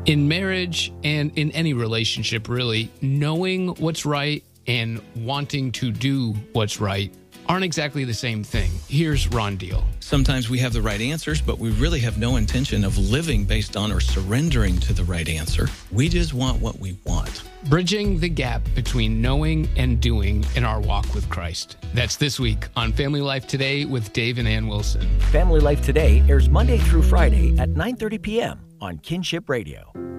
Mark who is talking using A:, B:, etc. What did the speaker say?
A: In marriage and in any relationship, really, knowing what's right and wanting to do what's right aren't exactly the same thing. Here's Ron Deal.
B: Sometimes we have the right answers, but we really have no intention of living based on or surrendering to the right answer. We just want what we want.
A: Bridging the gap between knowing and doing in our walk with Christ. That's this week on Family Life Today with Dave and Ann Wilson.
C: Family Life Today airs Monday through Friday at 9:30 p.m. on Kinship Radio.